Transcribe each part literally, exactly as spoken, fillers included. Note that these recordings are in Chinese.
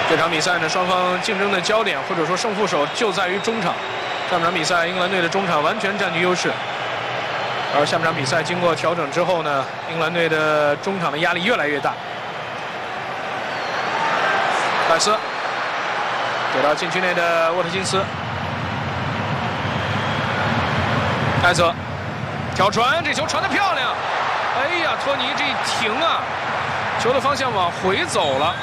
这场比赛呢，双方竞争的焦点或者说胜负手就在于中场。上半场比赛，英格兰队的中场完全占据优势，而下半场比赛经过调整之后呢，英格兰队的中场的压力越来越大。戴斯给到禁区内的沃特金斯，埃泽挑传，这球传得漂亮。哎呀，托尼这一停啊，球的方向往回走了。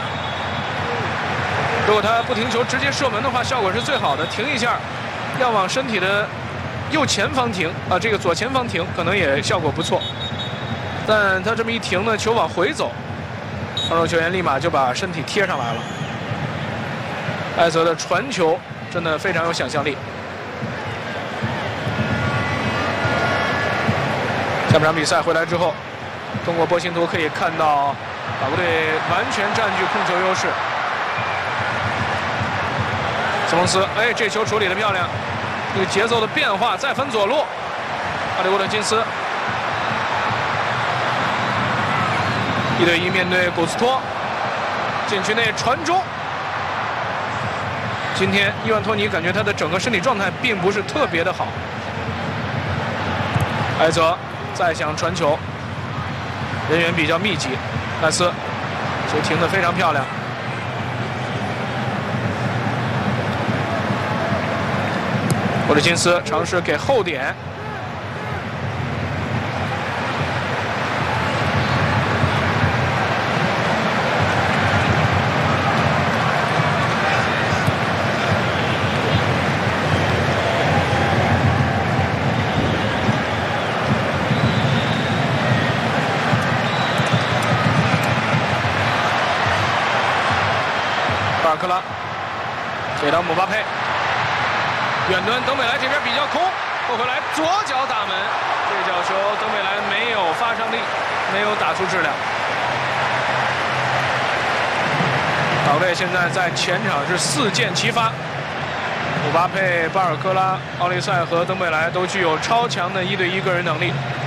如果他不停球直接射门的话，效果是最好的。停一下，要往身体的右前方停啊，这个左前方停，可能也效果不错。但他这么一停呢，球往回走，防守球员立马就把身体贴上来了。埃泽的传球真的非常有想象力。下半场比赛回来之后，通过波形图可以看到，法国队完全占据控球优势。斯蒙斯，哎，这球处理得漂亮，这个节奏的变化，再分左路，阿里沃特金斯，一对一面对古斯托，禁区内传中。今天伊万托尼感觉他的整个身体状态并不是特别的好。埃泽再想传球，人员比较密集，戴斯球停得非常漂亮。沃特金斯尝试给后点，巴尔科拉给到姆巴佩。远端登贝莱这边比较空，后回来左脚打门，这脚球登贝莱没有发上力，没有打出质量。法国队现在在前场是四箭齐发，姆巴佩、巴尔科拉、奥利塞和登贝莱都具有超强的一对一个人能力。